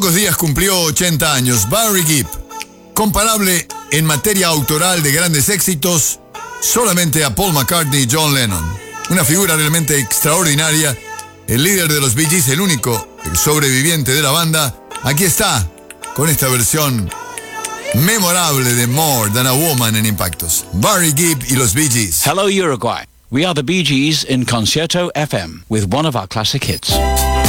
Pocos días cumplió 80 años. Barry Gibb, comparable en materia autoral de grandes éxitos solamente a Paul McCartney y John Lennon. Una figura realmente extraordinaria, el líder de los Bee Gees, el único sobreviviente de la banda. Aquí está, con esta versión memorable de More Than a Woman en Impactos. Barry Gibb y los Bee Gees. Hello Uruguay. We are the Bee Gees in Concierto FM with one of our classic hits.